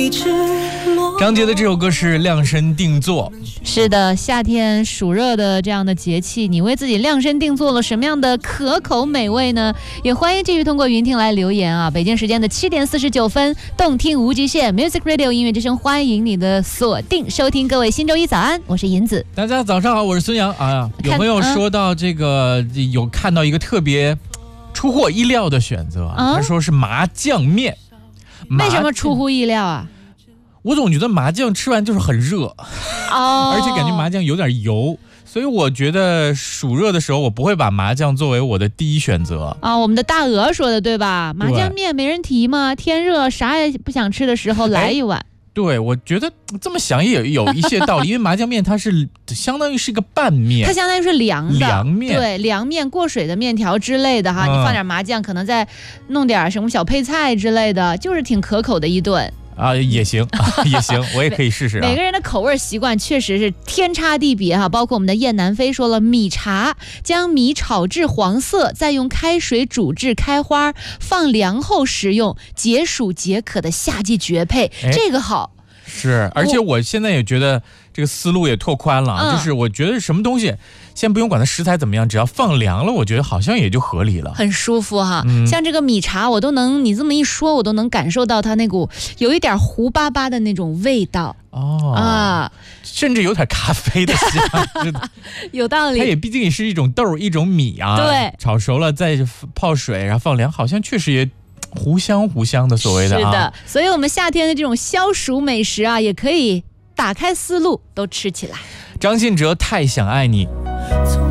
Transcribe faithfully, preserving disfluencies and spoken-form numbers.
张杰的这首歌是量身定做。 是的，夏天暑热的这样的节气，你为自己量身定做了什么样的可口美味呢？也欢迎继续通过云听来留言啊！北京时间的七点四十九分，动听无极限 Music Radio 音乐之声，欢迎你的锁定收听。各位新周一早安，我是银子。 大家早上好，我是孙杨啊。有朋友说到这个，嗯、有看到一个特别出乎意料的选择，啊、他说是麻酱面。 为什么出乎意料啊？ 我总觉得麻酱吃完就是很热， 哦， 而且感觉麻酱有点油，所以我觉得暑热的时候我不会把麻酱作为我的第一选择啊。我们的大鹅说的对吧？麻酱面没人提嘛，天热啥也不想吃的时候来一碗。 对，我觉得这么想也有一些道理，因为麻酱面它是相当于是一个拌面， 它相当于是凉的凉面， 对，凉面过水的面条之类的哈，嗯、你放点麻酱，可能再弄点什么小配菜之类的，就是挺可口的一顿。 啊，也行，啊、也行，我也可以试试、啊。 每个人的口味习惯确实是天差地别哈，包括我们的雁南飞说了，米茶将米炒至黄色，再用开水煮至开花，放凉后食用，解暑解渴的夏季绝配，这个好。 是，而且我现在也觉得这个思路也拓宽了，嗯、就是我觉得什么东西先不用管它食材怎么样，只要放凉了，我觉得好像也就合理了， 很舒服哈。 嗯、 像这个米茶，我都能，你这么一说，我都能感受到它那股有一点糊巴巴的那种味道。 哦啊， 甚至有点咖啡的香，是的， 有道理。 它也毕竟也是一种豆一种米啊， 对， 炒熟了再泡水，然后放凉，好像确实也。糊香糊香的所谓的、啊、 是的，所以我们夏天的这种消暑美食啊，也可以打开思路，都吃起来。 张信哲太想爱你。